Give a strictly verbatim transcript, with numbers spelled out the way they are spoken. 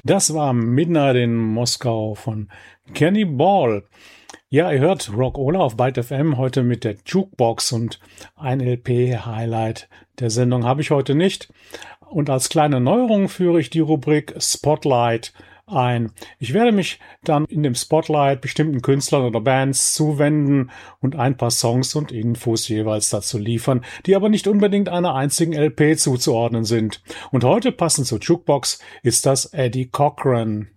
Das war Midnight in Moskau von Kenny Ball. Ja, ihr hört Rock Ola auf Byte F M heute mit der Jukebox und ein L P-Highlight der Sendung habe ich heute nicht. Und als kleine Neuerung führe ich die Rubrik Spotlight ein. Ich werde mich dann in dem Spotlight bestimmten Künstlern oder Bands zuwenden und ein paar Songs und Infos jeweils dazu liefern, die aber nicht unbedingt einer einzigen L P zuzuordnen sind. Und heute passend zur Jukebox ist das Eddie Cochran.